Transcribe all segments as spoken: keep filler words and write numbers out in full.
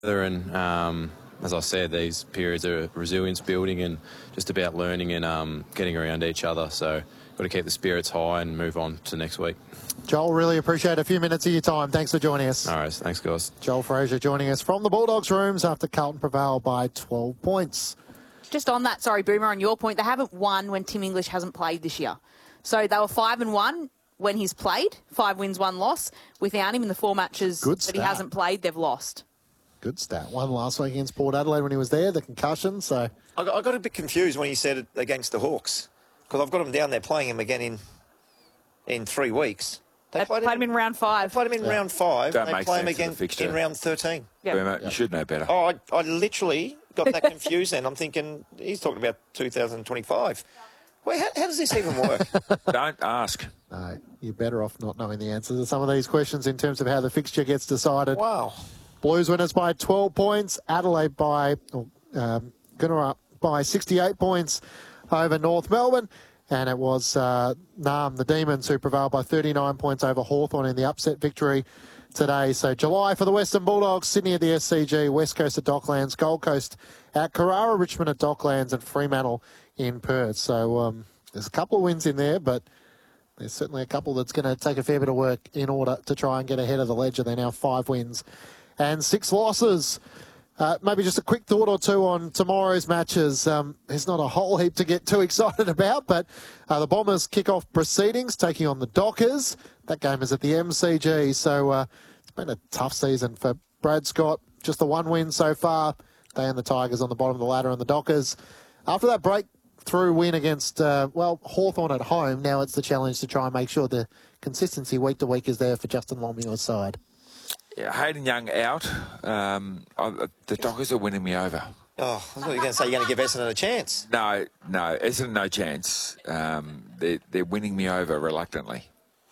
And um, as I said, these periods are resilience building and just about learning and um, getting around each other. So got to keep the spirits high and move on to next week. Joel, really appreciate a few minutes of your time. Thanks for joining us. All right, thanks, guys. Joel Frazier joining us from the Bulldogs rooms after Carlton prevailed by twelve points. Just on that, sorry, Boomer, on your point, they haven't won when Tim English hasn't played this year. So they were five and one when he's played, five wins, one loss. Without him in the four matches Good that stat. he hasn't played, they've lost. Good stat. One last week against Port Adelaide when he was there, the concussion. So I got, I got a bit confused when he said it against the Hawks, because I've got him down there playing him again in in three weeks. They, they played, played him in, in round five. They played him in yeah. round five. Don't and make they play him sense again in round thirteen. Yep. Boomer, Yep. You should know better. Oh, I, I literally got that confused then. I'm thinking he's talking about two thousand twenty-five. Well, how, how does this even work? Don't ask. no, you're better off not knowing the answers to some of these questions in terms of how the fixture gets decided. Wow. Blues winners by twelve points. Adelaide by oh, um, Gunnerup by sixty-eight points over North Melbourne. And it was uh, Nam, the Demons, who prevailed by thirty-nine points over Hawthorn in the upset victory today. So July for the Western Bulldogs, Sydney at the S C G, West Coast at Docklands, Gold Coast at Carrara, Richmond at Docklands, and Fremantle in Perth. So um, there's a couple of wins in there, but there's certainly a couple that's going to take a fair bit of work in order to try and get ahead of the ledger. They're now five wins and six losses. Uh, maybe just a quick thought or two on tomorrow's matches. Um, there's not a whole heap to get too excited about, but uh, the Bombers kick off proceedings, taking on the Dockers. That game is at the M C G, so uh, it's been a tough season for Brad Scott. Just the one win so far. They and the Tigers on the bottom of the ladder and the Dockers. After that breakthrough win against, uh, well, Hawthorn at home, now it's the challenge to try and make sure the consistency week to week is there for Justin Longmuir's side. Yeah, Hayden Young out. Um, I, the Dockers are winning me over. Oh, I thought you were going to say you're going to give Essendon a chance. No, no, Essendon no chance. Um, they're, they're winning me over reluctantly.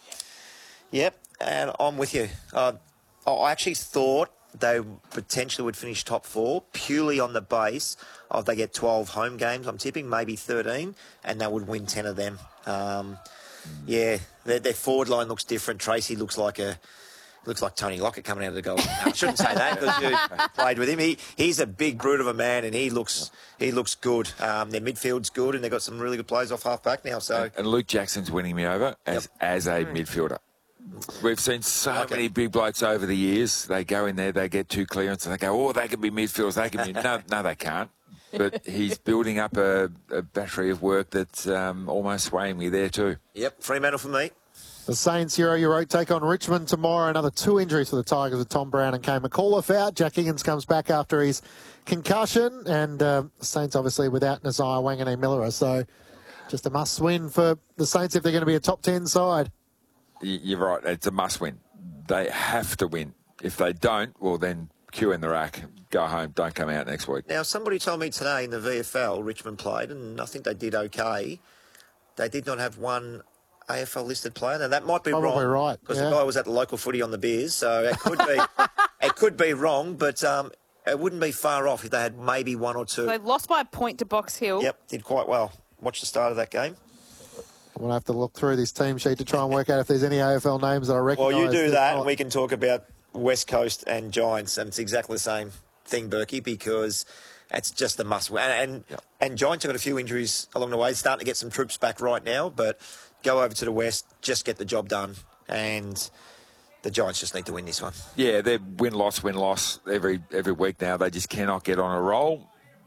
Yep, and I'm with you. Uh, I actually thought they potentially would finish top four purely on the base of they get twelve home games. I'm tipping maybe thirteen, and they would win ten of them. Um, yeah, their, their forward line looks different. Tracy looks like a looks like Tony Lockett coming out of the goal. No, I shouldn't say that because you played with him. He he's a big brute of a man, and he looks he looks good. Um, their midfield's good, and they've got some really good players off half back now. So and, and Luke Jackson's winning me over as Yep. as a midfielder. We've seen so Okay. many big blokes over the years. They go in there, they get two clearance, and they go, oh, they can be midfielders. They can be. No, no, they can't. But he's building up a, a battery of work that's um, almost swaying me there too. Yep, Fremantle for me. The Saints Euro Euro take on Richmond tomorrow. Another two injuries for the Tigers with Tom Brown and Kane McAuliffe out. Jack Higgins comes back after his concussion. And uh, the Saints obviously without Nazire Wanganeen-Miller. So just a must win for the Saints if they're going to be a top ten side. You're right. It's a must win. They have to win. If they don't, well, then queue in the rack. Go home. Don't come out next week. Now, somebody told me today in the V F L, Richmond played, and I think they did okay. They did not have one A F L listed player. Now, that might be Probably wrong. right, Because yeah. the guy was at the local footy on the beers, so it could be it could be wrong, but um, it wouldn't be far off if they had maybe one or two. So they've lost by a point to Box Hill. Yep, did quite well. Watch the start of that game. I'm going to have to look through this team sheet to try and work out if there's any A F L names that I recognise. Well, you do There's that, not. and we can talk about West Coast and Giants, and it's exactly the same thing, Berkey, because it's just a must win. And and, Yep. and Giants have got a few injuries along the way, starting to get some troops back right now, but go over to the West, just get the job done, and the Giants just need to win this one. Yeah, they're win-loss, win-loss every every week now. They just cannot get on a roll.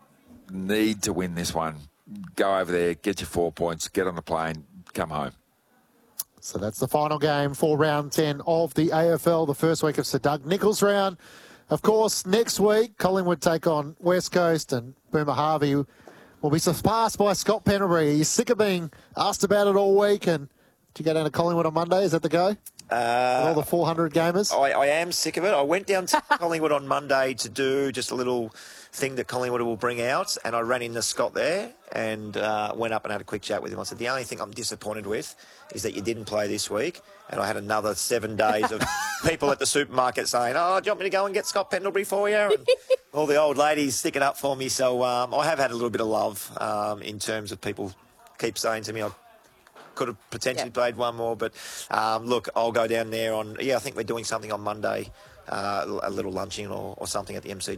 Need to win this one. Go over there, get your four points, get on the plane, come home. So that's the final game for round ten of the A F L, the first week of Sir Doug Nicholls round. Of course, next week, Collingwood take on West Coast, and Boomer Harvey will be surpassed by Scott Pendlebury. Are you sick of being asked about it all week? And did you go down to Collingwood on Monday? Is that the go? Uh, With all the four hundred gamers? I, I am sick of it. I went down to Collingwood on Monday to do just a little thing that Collingwood will bring out, and I ran into Scott there and uh, went up and had a quick chat with him. I said, the only thing I'm disappointed with is that you didn't play this week, and I had another seven days of people at the supermarket saying, oh, do you want me to go and get Scott Pendlebury for you? And all the old ladies sticking up for me. So um, I have had a little bit of love um, in terms of people keep saying to me, I could have potentially Yep. played one more, but um, look, I'll go down there on, yeah, I think we're doing something on Monday, uh, a little lunching or, or something at the M C